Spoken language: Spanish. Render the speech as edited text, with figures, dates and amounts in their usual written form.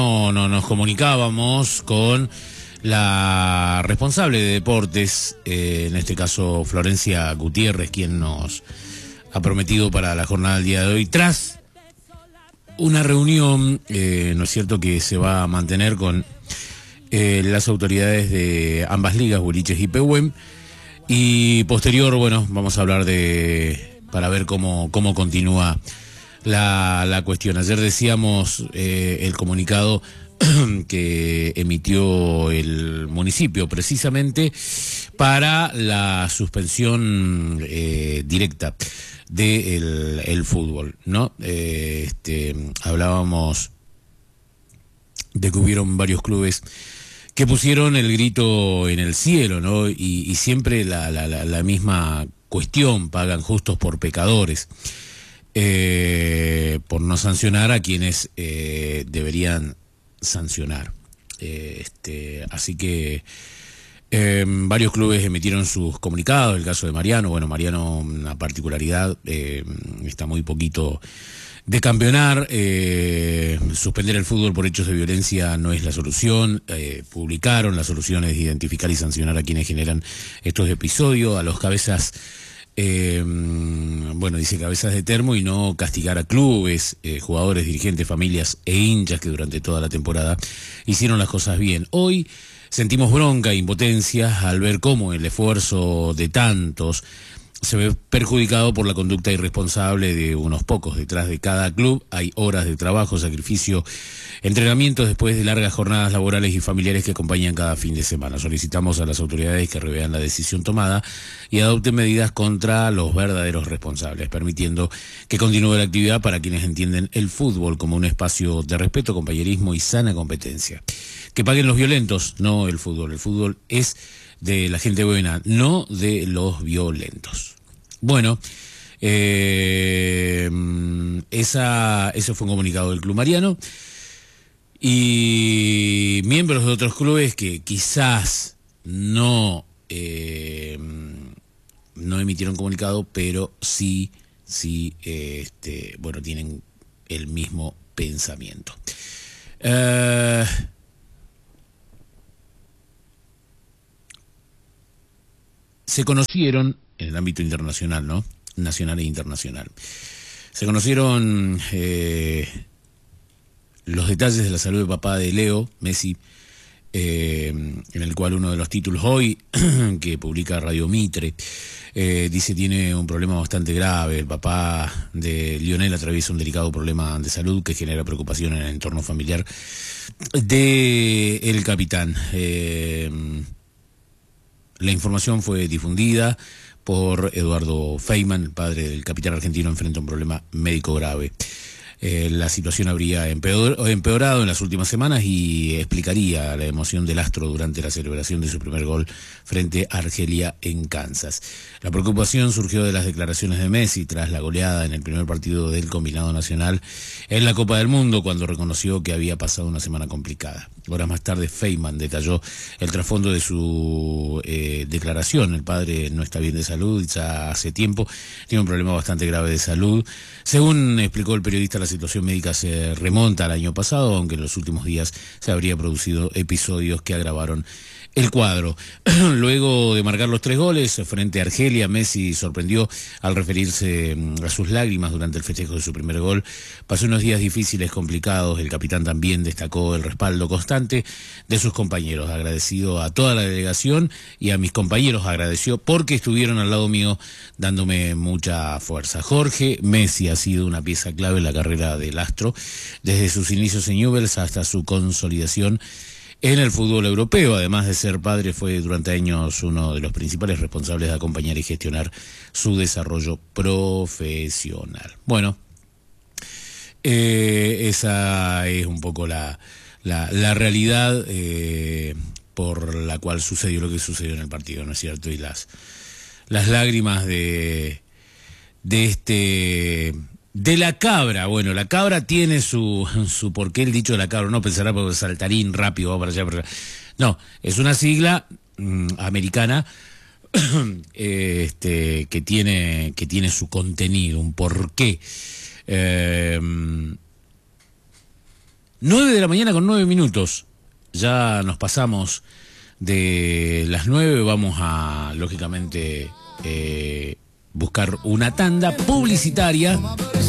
No nos comunicábamos con la responsable de deportes, en este caso Florencia Gutiérrez, quien nos ha prometido para la jornada del día de hoy, tras una reunión, no es cierto, que se va a mantener con las autoridades de ambas ligas, Boliches y Pehuen, y posterior, bueno, vamos a hablar para ver cómo continúa la cuestión. Ayer decíamos el comunicado que emitió el municipio precisamente para la suspensión directa del fútbol, ¿no? Hablábamos de que hubieron varios clubes que pusieron el grito en el cielo, ¿no? Y siempre la misma cuestión: pagan justos por pecadores. Por no sancionar a quienes deberían sancionar. Así que varios clubes emitieron sus comunicados. El caso de Mariano, bueno, Mariano, una particularidad, está muy poquito de campeonar. Suspender el fútbol por hechos de violencia no es la solución. Publicaron: la solución es identificar y sancionar a quienes generan estos episodios, a los cabezas. Bueno, dice cabezas de termo, y no castigar a clubes, jugadores, dirigentes, familias e hinchas que durante toda la temporada hicieron las cosas bien. Hoy sentimos bronca e impotencia al ver cómo el esfuerzo de tantos se ve perjudicado por la conducta irresponsable de unos pocos. Detrás de cada club hay horas de trabajo, sacrificio, entrenamientos después de largas jornadas laborales y familiares que acompañan cada fin de semana. Solicitamos a las autoridades que revean la decisión tomada y adopten medidas contra los verdaderos responsables, permitiendo que continúe la actividad para quienes entienden el fútbol como un espacio de respeto, compañerismo y sana competencia. Que paguen los violentos, no el fútbol. El fútbol es de la gente buena, no de los violentos. Bueno, ese fue un comunicado del Club Mariano. Y miembros de otros clubes que quizás no emitieron comunicado, pero sí, bueno, tienen el mismo pensamiento. Se conocieron en el ámbito internacional, ¿no? Nacional e internacional. Se conocieron los detalles de la salud de papá de Leo Messi, en el cual uno de los títulos hoy que publica Radio Mitre dice: tiene un problema bastante grave. El papá de Lionel atraviesa un delicado problema de salud que genera preocupación en el entorno familiar del capitán. La información fue difundida por Eduardo Feynman. El padre del capitán argentino enfrenta un problema médico grave. La situación habría empeorado en las últimas semanas y explicaría la emoción del astro durante la celebración de su primer gol frente a Argelia en Kansas. La preocupación surgió de las declaraciones de Messi tras la goleada en el primer partido del combinado nacional en la Copa del Mundo, cuando reconoció que había pasado una semana complicada. Horas más tarde, Feynman detalló el trasfondo de su declaración. El padre no está bien de salud, ya hace tiempo tiene un problema bastante grave de salud. Según explicó el periodista, la situación médica se remonta al año pasado, aunque en los últimos días se habría producido episodios que agravaron el cuadro. Luego de marcar los 3 goles frente a Argelia, Messi sorprendió al referirse a sus lágrimas durante el festejo de su primer gol. Pasó unos días difíciles, complicados. El capitán también destacó el respaldo constante de sus compañeros. Agradecido a toda la delegación y a mis compañeros, agradeció porque estuvieron al lado mío dándome mucha fuerza. Jorge Messi ha sido una pieza clave en la carrera del astro, desde sus inicios en Newell's hasta su consolidación en el fútbol europeo. Además de ser padre, fue durante años uno de los principales responsables de acompañar y gestionar su desarrollo profesional. Bueno, esa es un poco la realidad por la cual sucedió lo que sucedió en el partido, ¿no es cierto? Y las lágrimas de la cabra. Bueno, la cabra tiene su porqué, el dicho de la cabra. No pensará por saltarín rápido, va para allá, para allá. No, es una sigla americana que tiene su contenido, un porqué. 9 de la mañana con 9 minutos. Ya nos pasamos de las 9. Vamos a, lógicamente, buscar una tanda publicitaria